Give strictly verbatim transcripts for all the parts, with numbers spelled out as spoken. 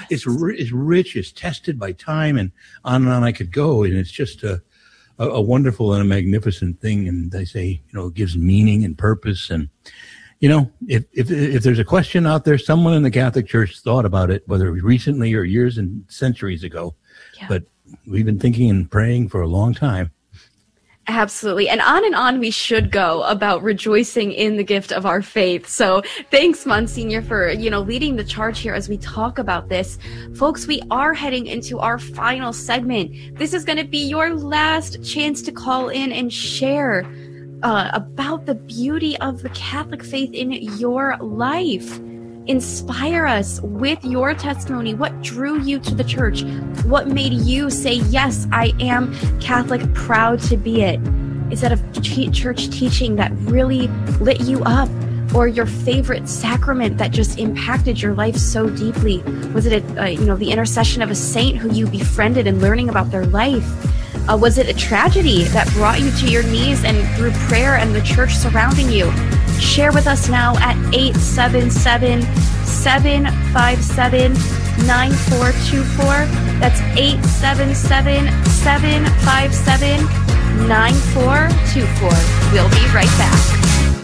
it's ri- it's rich, it's tested by time, and on and on I could go. And it's just a, a, a wonderful and a magnificent thing. And they say, you know, it gives meaning and purpose. And, you know, if, if, if there's a question out there, someone in the Catholic Church thought about it, whether it was recently or years and centuries ago, yeah. But we've been thinking and praying for a long time. Absolutely. And on and on we should go about rejoicing in the gift of our faith. So thanks, Monsignor, for, you know, leading the charge here as we talk about this. Folks, we are heading into our final segment. This is going to be your last chance to call in and share uh, about the beauty of the Catholic faith in your life. Inspire us with your testimony. What drew you to the church? What made you say, yes, I am Catholic, proud to be it? Is that a t- church teaching that really lit you up? Or your favorite sacrament that just impacted your life so deeply? Was it, a, uh, you know, the intercession of a saint who you befriended and learning about their life? Uh, was it a tragedy that brought you to your knees and through prayer and the church surrounding you? Share with us now at eight seven seven, seven five seven, nine four two four. That's eight seven seven, seven five seven, nine four two four. We'll be right back.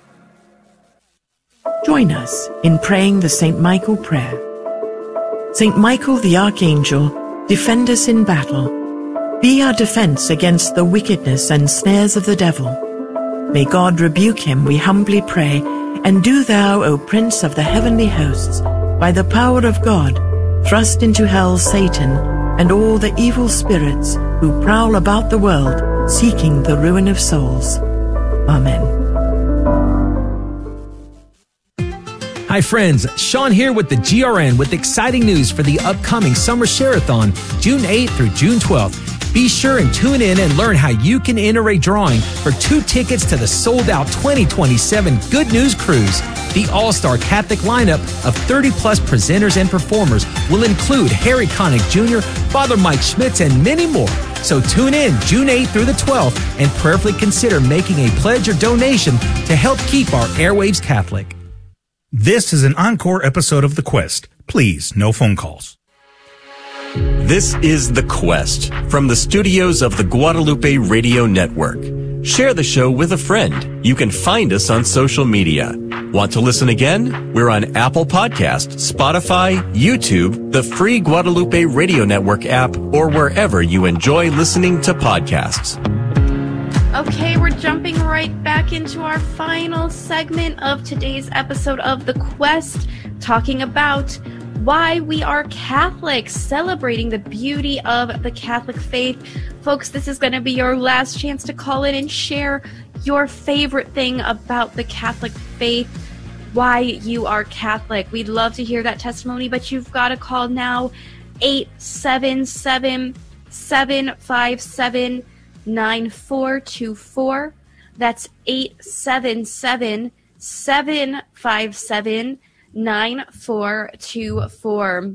Join us in praying the Saint Michael prayer. Saint Michael the Archangel, defend us in battle. Be our defense against the wickedness and snares of the devil. May God rebuke him, we humbly pray, and do thou, O Prince of the heavenly hosts, by the power of God, thrust into hell Satan and all the evil spirits who prowl about the world, seeking the ruin of souls. Amen. Hi friends, Sean here with the G R N with exciting news for the upcoming Summer Share-a-thon, June eighth through June twelfth. Be sure and tune in and learn how you can enter a drawing for two tickets to the sold-out twenty twenty-seven Good News Cruise. The all-star Catholic lineup of thirty plus presenters and performers will include Harry Connick Junior, Father Mike Schmitz, and many more. So tune in June eighth through the twelfth and prayerfully consider making a pledge or donation to help keep our airwaves Catholic. This is an encore episode of The Quest. Please, no phone calls. This is The Quest from the studios of the Guadalupe Radio Network. Share the show with a friend. You can find us on social media. Want to listen again? We're on Apple Podcasts, Spotify, YouTube, the free Guadalupe Radio Network app, or wherever you enjoy listening to podcasts. Okay, we're jumping right back into our final segment of today's episode of The Quest, talking about why we are Catholics, celebrating the beauty of the Catholic faith. Folks, this is going to be your last chance to call in and share your favorite thing about the Catholic faith, why you are Catholic. We'd love to hear that testimony, but you've got to call now, eight seven seven, seven five seven, nine four two four. That's eight seven seven, seven five seven, nine four two four.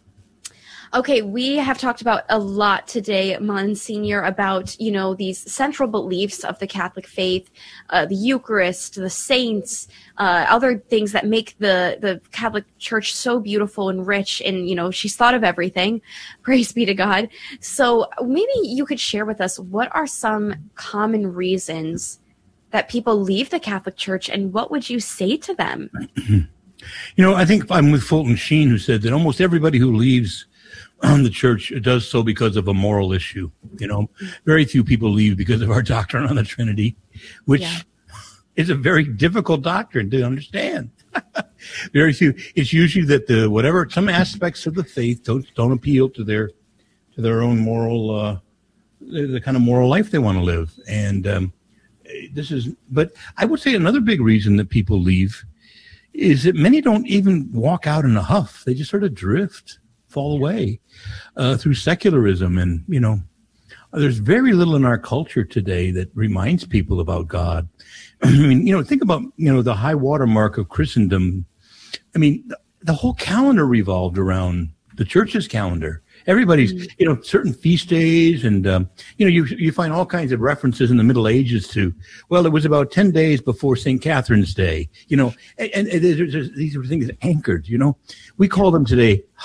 Okay, we have talked about a lot today, Monsignor, about, you know, these central beliefs of the Catholic faith, uh, the Eucharist, the saints, uh, other things that make the, the Catholic Church so beautiful and rich. And, you know, she's thought of everything. Praise be to God. So maybe you could share with us, what are some common reasons that people leave the Catholic Church, and what would you say to them? You know, I think I'm with Fulton Sheen, who said that almost everybody who leaves um, the church does so because of a moral issue. You know, very few people leave because of our doctrine on the Trinity, which yeah. is a very difficult doctrine to understand. Very few. It's usually that the whatever some aspects of the faith don't don't appeal to their to their own moral uh, the, the kind of moral life they want to live. And um, this is, but I would say another big reason that people leave is that many don't even walk out in a huff. They just sort of drift, fall away uh, through secularism. And, you know, there's very little in our culture today that reminds people about God. I mean, you know, think about, you know, the high watermark of Christendom. I mean, the, the whole calendar revolved around the church's calendar. Everybody's, you know, certain feast days, and, um, you know, you you find all kinds of references in the Middle Ages to, well, it was about ten days before Saint Catherine's Day, you know, and, and, and there's, there's, these are things anchored, you know. We call them today